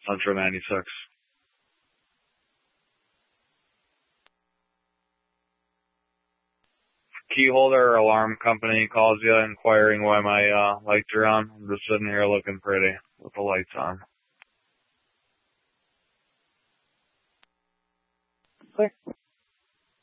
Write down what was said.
Central 96. Key holder or alarm company calls you inquiring why my lights are on. I'm just sitting here looking pretty with the lights on.